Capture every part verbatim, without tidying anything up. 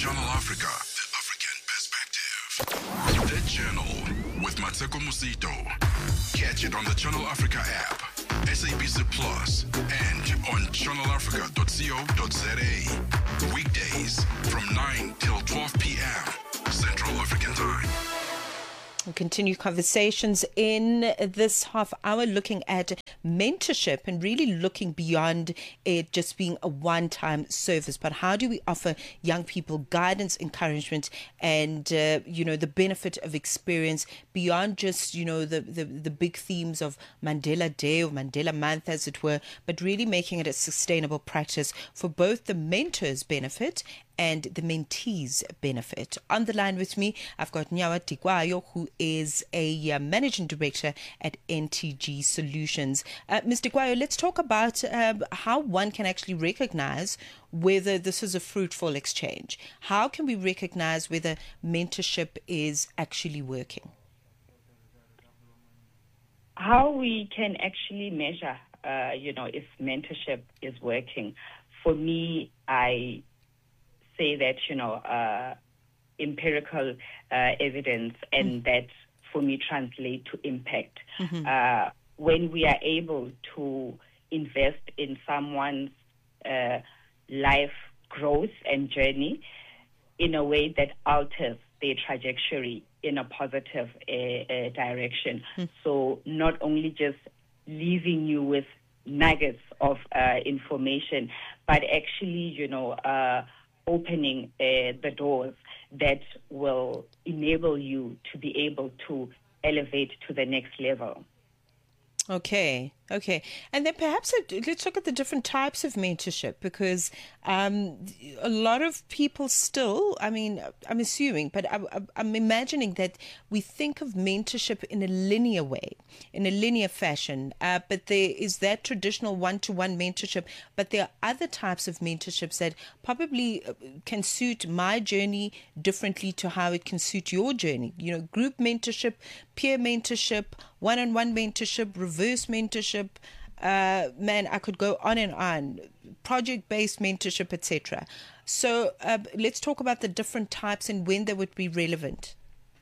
Channel Africa, the African perspective. The Journal with Mateko Musito. Catch it on the Channel Africa app, S A B C Plus, and on channel africa dot co dot za. Weekdays from nine till twelve p.m. Central African Time. We'll continue conversations in this half hour looking at mentorship and really looking beyond it just being a one-time service. But how do we offer young people guidance, encouragement, and, uh, you know, the benefit of experience beyond just, you know, the, the, the big themes of Mandela Day or Mandela Month, as it were, but really making it a sustainable practice for both the mentor's benefit and the mentees benefit. On the line with me, I've got Nyawa Tigwayo, who is a uh, managing director at N T G Solutions. Uh, Mister Tigwayo, let's talk about uh, how one can actually recognize whether this is a fruitful exchange. How can we recognize whether mentorship is actually working? How we can actually measure, uh, you know, if mentorship is working. For me, I say that, you know, uh, empirical uh, evidence and mm-hmm. that for me translate to impact. Mm-hmm. Uh, when we are able to invest in someone's uh, life growth and journey in a way that alters their trajectory in a positive uh, uh, direction. Mm-hmm. So not only just leaving you with nuggets of uh, information, but actually, you know, uh, opening uh, the doors that will enable you to be able to elevate to the next level. Okay, okay. And then perhaps let's look at the different types of mentorship, because um, a lot of people still, I mean, I'm assuming, but I, I'm imagining that we think of mentorship in a linear way, in a linear fashion, uh, but there is that traditional one-to-one mentorship, but there are other types of mentorships that probably can suit my journey differently to how it can suit your journey. You know, group mentorship, peer mentorship, one-on-one mentorship, reverse mentorship, uh, man, I could go on and on, project-based mentorship, et cetera. So uh, let's talk about the different types and when they would be relevant.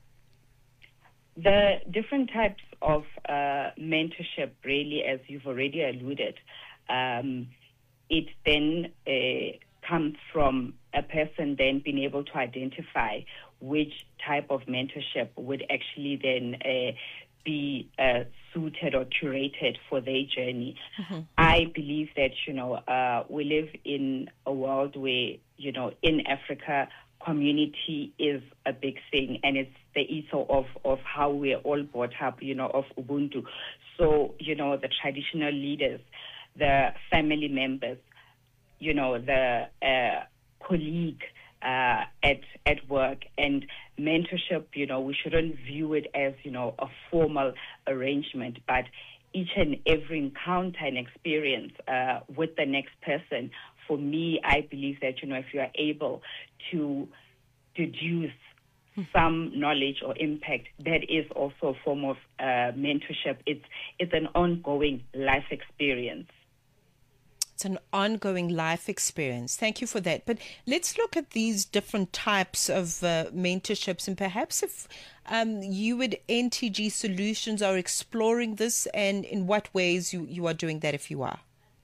The different types of uh, mentorship, really, as you've already alluded, um, it then uh, comes from a person then being able to identify which type of mentorship would actually then uh, be uh, suited or curated for their journey. Mm-hmm. I believe that, you know, uh, we live in a world where, you know, in Africa, community is a big thing, and it's the ethos of, of how we're all brought up, you know, of Ubuntu. So, you know, the traditional leaders, the family members, you know, the uh, colleague, Uh, at at work, and mentorship, you know, we shouldn't view it as, you know, a formal arrangement, but each and every encounter and experience uh, with the next person, for me, I believe that, you know, if you are able to deduce some knowledge or impact, that is also a form of uh, mentorship. It's it's an ongoing life experience. It's an ongoing life experience. Thank you for that. But let's look at these different types of uh, mentorships, and perhaps if um, you at N T G Solutions are exploring this, and in what ways you, you are doing that, if you are.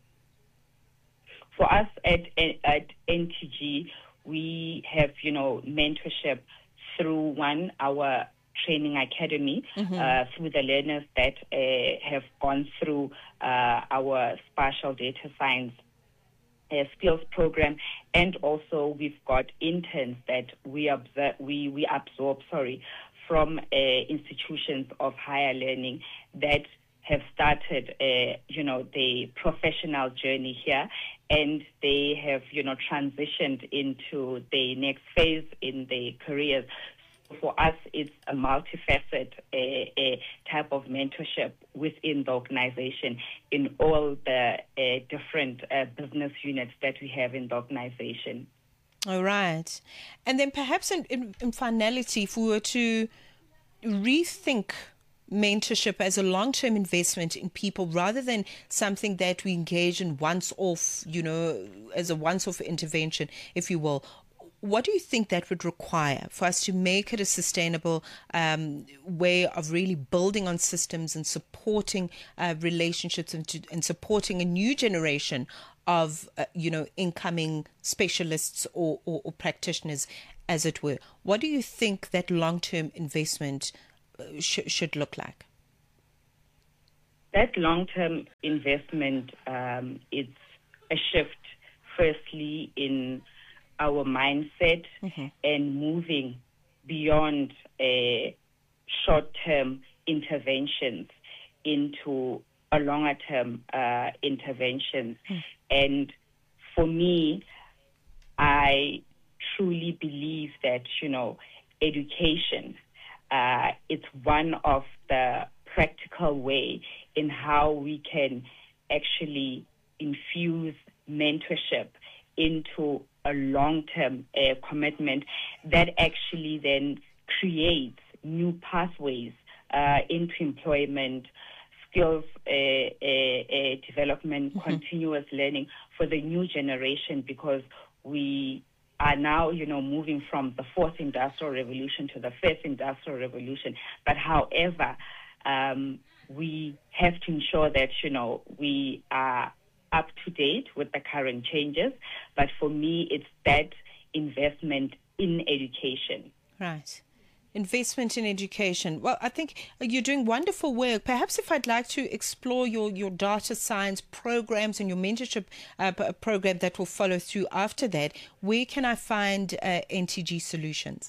For us at, at N T G, we have, you know, mentorship through one, our training academy, mm-hmm. uh, through the learners that uh, have gone through uh, our spatial data science uh, skills program, and also we've got interns that we observe, we we absorb, sorry, from uh, institutions of higher learning that have started, uh, you know, the professional journey here, and they have, you know, transitioned into the next phase in their careers. For us, it's a multifaceted uh, uh, type of mentorship within the organization in all the uh, different uh, business units that we have in the organization. All right. And then perhaps in, in, in finality, if we were to rethink mentorship as a long-term investment in people rather than something that we engage in once off, you know, as a once-off intervention, if you will, what do you think that would require for us to make it a sustainable um, way of really building on systems and supporting uh, relationships and, to, and supporting a new generation of, uh, you know, incoming specialists or, or, or practitioners, as it were? What do you think that long-term investment uh, sh- should look like? That long-term investment um, is a shift, firstly, in our mindset mm-hmm. and moving beyond uh, short-term interventions into a longer-term uh, interventions. Mm. And for me, I truly believe that, you know, education, uh, it's one of the practical way in how we can actually infuse mentorship into a long-term uh, commitment that actually then creates new pathways uh, into employment, skills uh, uh, uh, development, mm-hmm. continuous learning for the new generation, because we are now, you know, moving from the fourth industrial revolution to the fifth industrial revolution. But however, um, we have to ensure that, you know, we are up to date with the current changes. But for me, it's that investment in education. Right. Investment in education. Well, I think you're doing wonderful work. Perhaps if I'd like to explore your, your data science programs and your mentorship uh, program that will follow through after that, where can I find uh, N T G Solutions?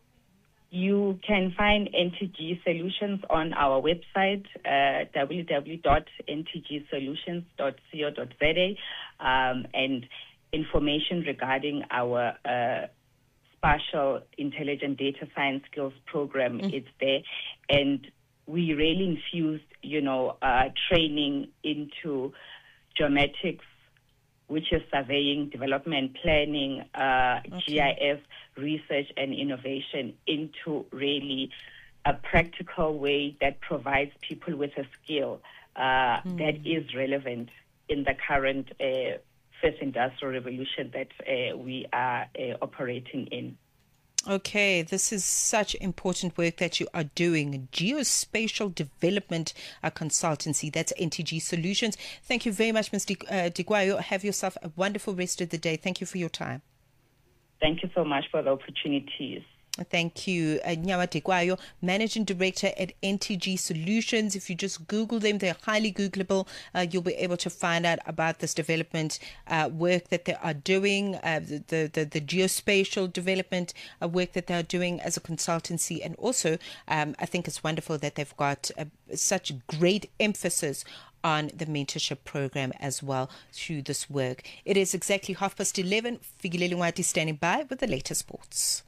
You can find N T G Solutions on our website, uh, w w w dot n t g solutions dot co dot z a, um, and information regarding our uh, Spatial Intelligent Data Science Skills Program, mm. it's there. And we really infused, you know, uh, training into geomatics, which is surveying, development planning, uh, okay. G I S, research and innovation, into really a practical way that provides people with a skill uh, mm. that is relevant in the current uh, first industrial revolution that uh, we are uh, operating in. Okay, this is such important work that you are doing. Geospatial Development uh, Consultancy, that's N T G Solutions. Thank you very much, Miz Uh, Digwayo. Have yourself a wonderful rest of the day. Thank you for your time. Thank you so much for the opportunities. Thank you. Uh, Nyawa Digwayo, Managing Director at N T G Solutions. If you just Google them, they're highly Googleable. Uh, you'll be able to find out about this development uh, work that they are doing, uh, the, the, the, the geospatial development uh, work that they're doing as a consultancy. And also, um, I think it's wonderful that they've got uh, such great emphasis on the mentorship program as well through this work. It is exactly half past eleven. Figileli Ngwati standing by with the latest sports.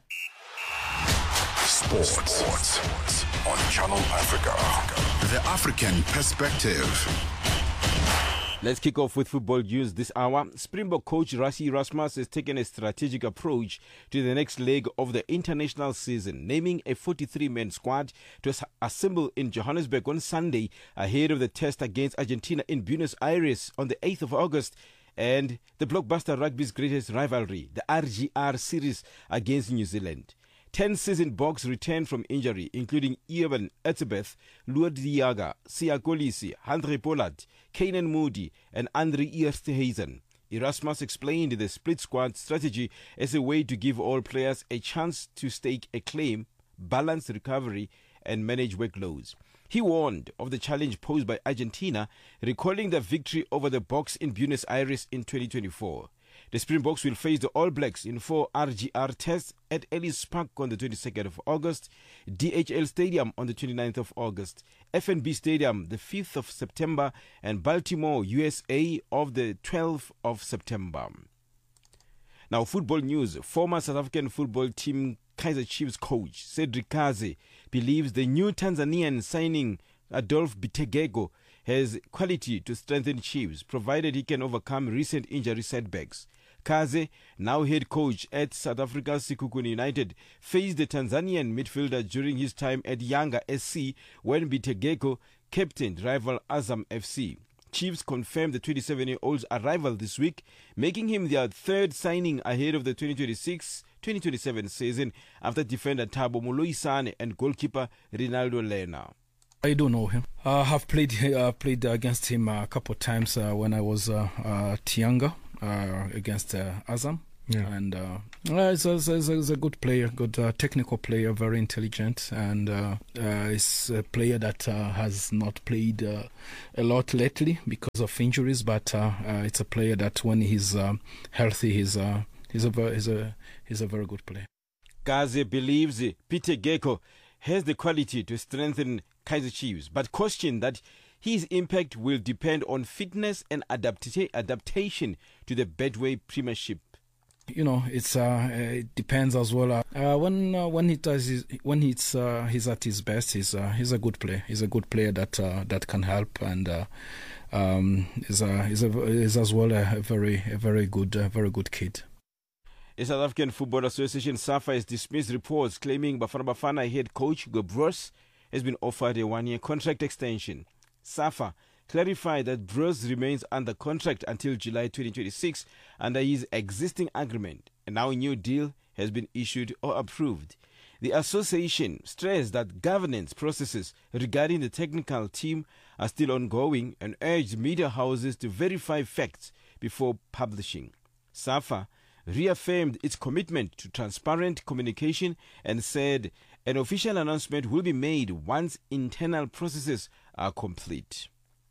Sports. Sports on Channel Africa. The African Perspective. Let's kick off with football news this hour. Springbok coach Rassie Erasmus has taken a strategic approach to the next leg of the international season, naming a forty-three man squad to assemble in Johannesburg on Sunday ahead of the test against Argentina in Buenos Aires on the eighth of August. And the blockbuster rugby's greatest rivalry, the R G R series against New Zealand. Ten seasoned Boks returned from injury, including Evan Etzebeth, Luad Diaga, Sia Kolisi, Andre Pollard, Kanan Moody, and Andre Eersthuizen. Erasmus explained the split squad strategy as a way to give all players a chance to stake a claim, balance recovery, and manage workloads. He warned of the challenge posed by Argentina, recalling the victory over the Boks in Buenos Aires in twenty twenty-four. The Springboks will face the All Blacks in four R G R tests at Ellis Park on the twenty-second of August, D H L Stadium on the twenty-ninth of August, F N B Stadium the fifth of September, and Baltimore, U S A of the twelfth of September. Now, football news. Former South African football team Kaizer Chiefs coach Cedric Kaze believes the new Tanzanian signing Adolf Bitegego has quality to strengthen Chiefs, provided he can overcome recent injury setbacks. Kaze, now head coach at South Africa's Sekhukhune United, faced the Tanzanian midfielder during his time at Yanga S C when Bitegego captained rival Azam F C. Chiefs confirmed the twenty-seven-year-old's arrival this week, making him their third signing ahead of the twenty twenty-six twenty twenty-seven season after defender Thabo Moloisane and goalkeeper Rinaldo Lena. I don't know him. Uh, I've played uh, played against him a couple of times uh, when I was uh, uh, younger uh, against uh, Azam. Yeah. And uh, he's, a, he's, a, he's a good player, good uh, technical player, very intelligent, and uh, uh, he's a player that uh, has not played uh, a lot lately because of injuries. But uh, uh, it's a player that when he's uh, healthy, he's uh, he's a he's a he's a very good player. Gaze believes Peter Gecko has the quality to strengthen Kaizer Chiefs, but cautioned that his impact will depend on fitness and adapta- adaptation to the Betway Premiership. You know, it's uh, it depends as well. Uh, when uh, when he does his, when he's uh, he's at his best, he's uh, he's a good player. He's a good player that uh, that can help, and uh, um, is a is a is as well a, a very a very good uh, very good kid. The South African Football Association SAFA has dismissed reports claiming Bafana Bafana head coach Hugo Broos has been offered a one-year contract extension. SAFA clarified that Broos remains under contract until July twenty twenty-six under his existing agreement, and now a new deal has been issued or approved. The association stressed that governance processes regarding the technical team are still ongoing and urged media houses to verify facts before publishing. SAFA reaffirmed its commitment to transparent communication and said an official announcement will be made once internal processes are complete.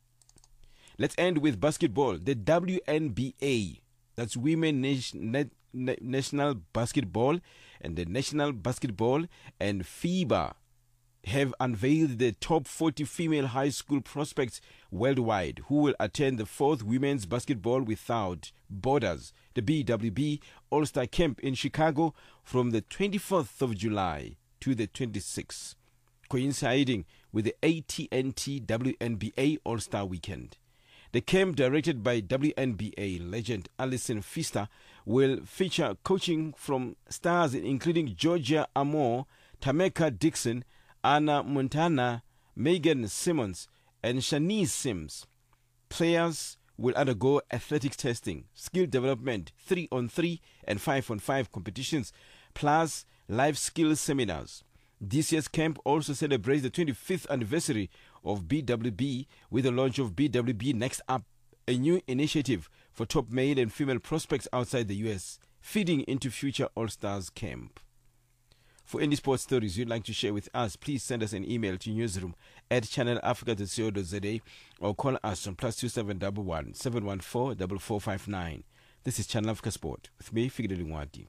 Let's end with basketball. The W N B A, that's Women Nation, National Basketball, and the National Basketball and FIBA have unveiled the top forty female high school prospects worldwide who will attend the fourth Women's Basketball Without Borders, the B W B All-Star Camp in Chicago from the twenty-fourth of July to the twenty-sixth, coinciding with the A T and T W N B A All-Star Weekend. The camp, directed by W N B A legend Alison Pfister, will feature coaching from stars including Georgia Amore, Tameka Dixon, Anna Montana, Megan Simmons, and Shanice Sims. Players will undergo athletics testing, skill development, three on three and five on five competitions, plus life skills seminars. This year's camp also celebrates the twenty-fifth anniversary of B W B with the launch of B W B Next Up, a new initiative for top male and female prospects outside the U S, feeding into future All-Stars camp. For any sports stories you'd like to share with us, please send us an email to newsroom at channel africa dot co dot za or call us on plus two seven one one, seven one four, four four five nine. This is Channel Africa Sport with me, Figile Lingwati.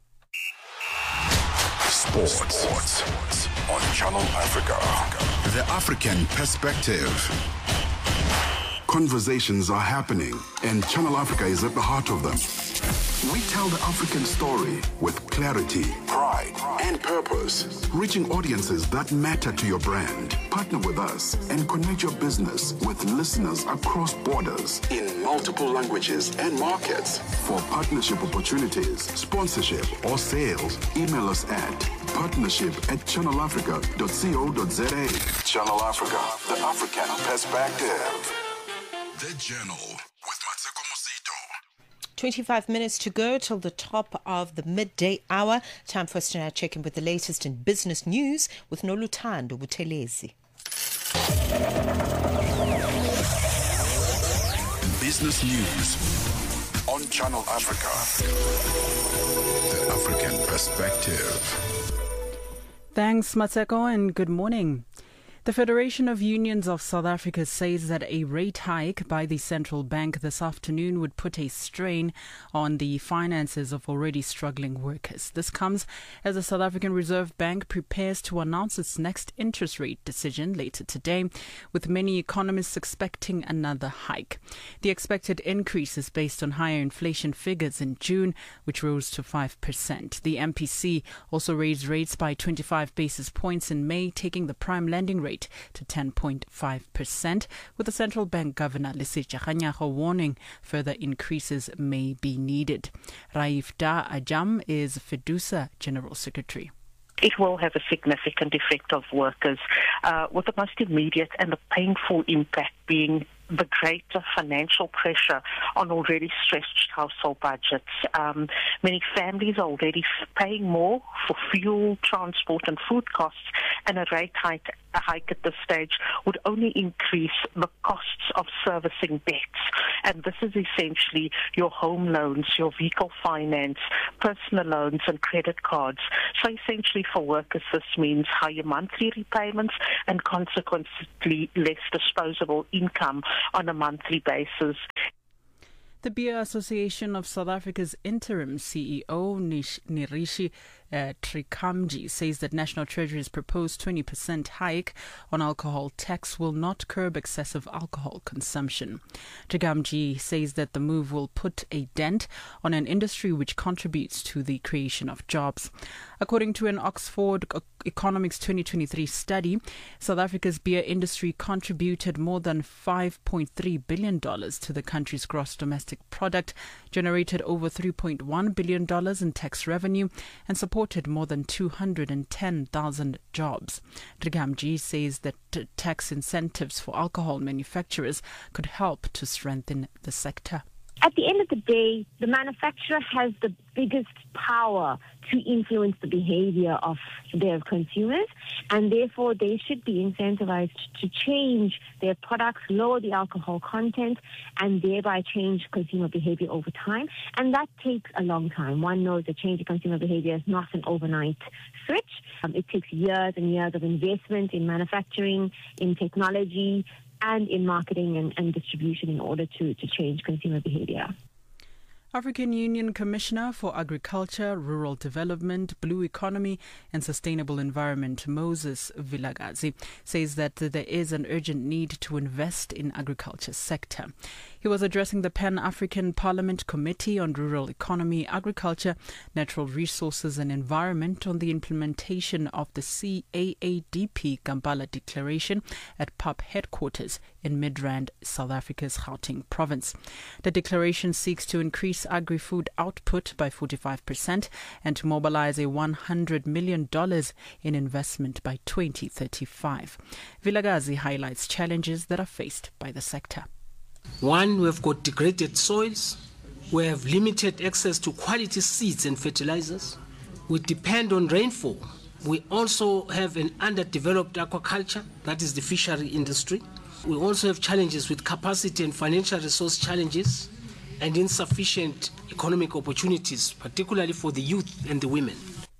Sports. Sports on Channel Africa. The African perspective. Conversations are happening, and Channel Africa is at the heart of them. We tell the African story with clarity, pride, and purpose, reaching audiences that matter to your brand. Partner with us and connect your business with listeners across borders in multiple languages and markets. For partnership opportunities, sponsorship, or sales, email us at partnership at channel africa dot co dot za. Channel Africa, the African perspective. The Journal with Mateko Musito. twenty-five minutes to go till the top of the midday hour. Time for us to now check in with the latest in business news with Noluthando Buthelezi. Business news on Channel Africa. The African perspective. Thanks, Mateko, and good morning. The Federation of Unions of South Africa says that a rate hike by the central bank this afternoon would put a strain on the finances of already struggling workers. This comes as the South African Reserve Bank prepares to announce its next interest rate decision later today, with many economists expecting another hike. The expected increase is based on higher inflation figures in June, which rose to five percent. The M P C also raised rates by twenty-five basis points in May, taking the prime lending rate to ten point five percent, with the central bank governor Lesetja Kganyago warning further increases may be needed. Raif Da Ajam is FEDUSA General Secretary. It will have a significant effect of workers, uh, with the most immediate and the painful impact being the greater financial pressure on already stressed household budgets. Um, many families are already paying more for fuel, transport and food costs, and a rate hike, a hike at this stage would only increase the costs of servicing debts. And this is essentially your home loans, your vehicle finance, personal loans and credit cards. So essentially for workers this means higher monthly repayments and consequently less disposable income on a monthly basis. The Beer Association of South Africa's interim C E O, Nish, Nirishi uh, Trikamji, says that National Treasury's proposed twenty percent hike on alcohol tax will not curb excessive alcohol consumption. Trikamji says that the move will put a dent on an industry which contributes to the creation of jobs. According to an Oxford Economics twenty twenty-three study, South Africa's beer industry contributed more than five point three billion dollars to the country's gross domestic product, generated over three point one billion dollars in tax revenue, and supported more than two hundred ten thousand jobs. Trikamji says that t- tax incentives for alcohol manufacturers could help to strengthen the sector. At the end of the day, the manufacturer has the biggest power to influence the behavior of their consumers, and therefore they should be incentivized to change their products, lower the alcohol content, and thereby change consumer behavior over time. And that takes a long time. One knows that change in consumer behavior is not an overnight switch. Um, it takes years and years of investment in manufacturing, in technology, and in marketing and, and distribution in order to, to change consumer behavior. African Union Commissioner for Agriculture, Rural Development, Blue Economy and Sustainable Environment, Moses Vilakazi, says that there is an urgent need to invest in agriculture sector. He was addressing the Pan-African Parliament Committee on Rural Economy, Agriculture, Natural Resources and Environment on the implementation of the C A A D P Kampala Declaration at P A P headquarters in Midrand, South Africa's Gauteng province. The declaration seeks to increase agri-food output by forty-five percent and to mobilize a one hundred million dollars in investment by twenty thirty-five. Vilakazi highlights challenges that are faced by the sector. One, we've got degraded soils. We have limited access to quality seeds and fertilizers. We depend on rainfall. We also have an underdeveloped aquaculture, that is the fishery industry. We also have challenges with capacity and financial resource challenges and insufficient economic opportunities, particularly for the youth and the women.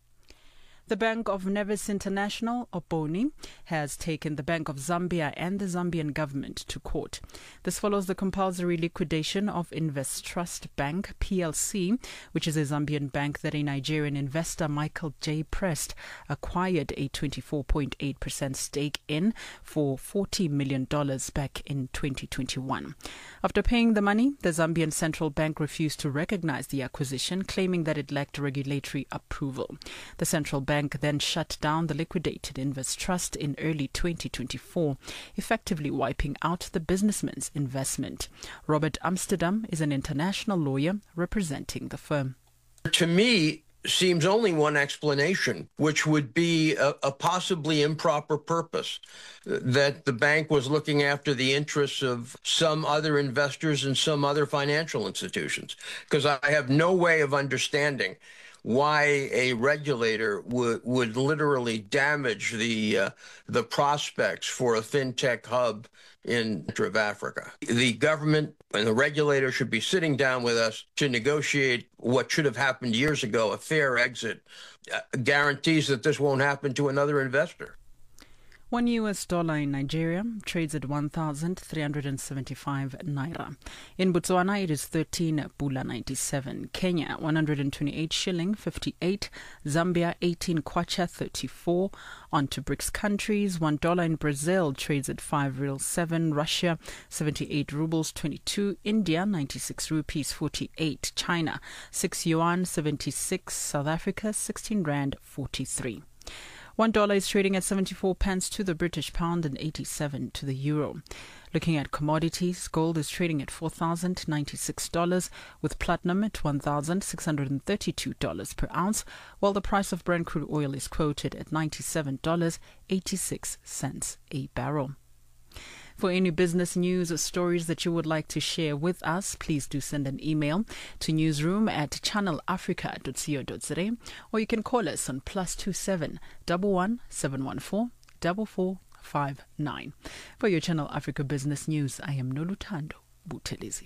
The Bank of Nevis International, Oponi, has taken the Bank of Zambia and the Zambian government to court. This follows the compulsory liquidation of Invest Trust Bank, P L C, which is a Zambian bank that a Nigerian investor, Michael J. Prest, acquired a twenty-four point eight percent stake in for forty million dollars back in twenty twenty-one. After paying the money, the Zambian Central Bank refused to recognize the acquisition, claiming that it lacked regulatory approval. The central bank then shut down the liquidated Invest Trust in early twenty twenty-four, effectively wiping out the businessman's investment. Robert Amsterdam is an international lawyer representing the firm. To me, seems only one explanation, which would be a, a possibly improper purpose, that the bank was looking after the interests of some other investors and some other financial institutions, because I have no way of understanding why a regulator would would literally damage the uh, the prospects for a fintech hub in of Africa. The government and the regulator should be sitting down with us to negotiate what should have happened years ago, a fair exit, uh, guarantees that this won't happen to another investor. One U S dollar in Nigeria trades at one thousand three hundred seventy-five naira. In Botswana, it is thirteen pula ninety-seven. Kenya, one hundred twenty-eight shilling fifty-eight. Zambia, eighteen kwacha thirty-four. On to BRICS countries, one dollar in Brazil trades at five real seven. Russia, seventy-eight rubles twenty-two. India, ninety-six rupees forty-eight. China, six yuan seventy-six. South Africa, sixteen rand forty-three. One dollar is trading at seventy-four pence to the British pound and eighty-seven to the euro. Looking at commodities, gold is trading at four thousand ninety-six dollars, with platinum at one thousand six hundred thirty-two dollars per ounce, while the price of Brent crude oil is quoted at ninety-seven dollars and eighty-six cents a barrel. For any business news or stories that you would like to share with us, please do send an email to newsroom at channel africa dot co dot za, or you can call us on plus two seven one one seven one four four four five nine. For your Channel Africa Business News, I am Nolutando Buthelezi.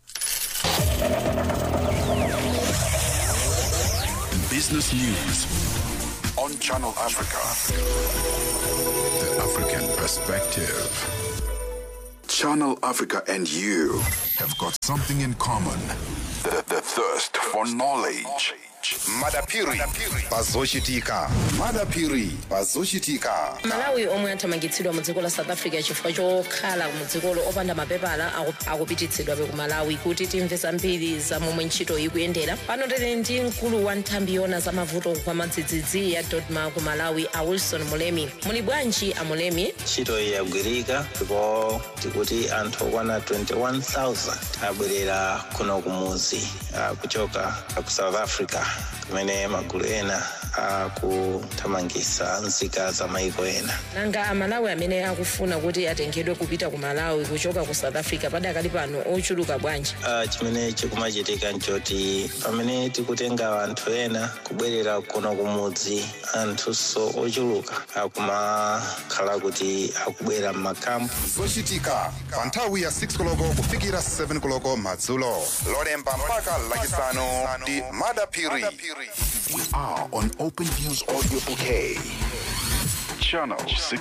Business news on Channel Africa. The African perspective. Channel Africa and you have got something in common. The, the thirst for knowledge. Madapiri bazoshitika Madapiri bazoshitika Malawi omwe athamangitsidwa mu dziko la South Africa chifukwa chokhala mu dzikolo opanda mapepala akupititsidwa ku Malawi kuti timve zambiri za momwe ntchito ikuyendera. Pano tili ndi mkulu wa nthambi yona za mavuto kwa madzidzidzi ya Dodma ku Malawi, a Wilson Mulemi. Muli bwanji a Mulemi? Ntchito yagwirika ndipo tikuti anthu okwana twenty-one thousand abwerera kuno kumuzi kuchoka ku South Africa kumene magulu ena akuthamangitsa nzika za maiko ena. Nanga amalawi amene akufuna kuti atengedwe kupita ku Malawi kuchoka ku South Africa padakali pano ochuluka bwanji? Uh, chimene chikumachitika nchoti pamene tikutenga anthu ena kubwerera kuno kumudzi, anthu so ochuluka akumakhala kuti akubwera m'makampu. Zochitika pa nthawi ya six koloko kufikira seven koloko madzulo, lolemba mpaka lachisanu ndi Madapiri. We are on Open Views Audio Bouquet. Channel six.